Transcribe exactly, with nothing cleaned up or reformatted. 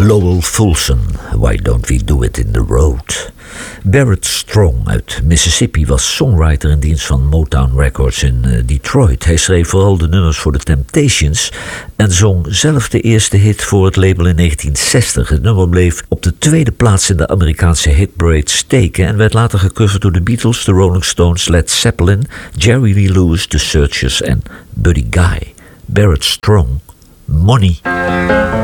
Lowell Fulson, Why Don't We Do It in the Road. Barrett Strong uit Mississippi was songwriter in dienst van Motown Records in uh, Detroit. Hij schreef vooral de nummers voor de Temptations en zong zelf de eerste hit voor het label in negentien zestig. Het nummer bleef op de tweede plaats in de Amerikaanse hitparade steken en werd later gecoverd door de Beatles, de Rolling Stones, Led Zeppelin, Jerry Lee Lewis, The Searchers en Buddy Guy. Barrett Strong, Money.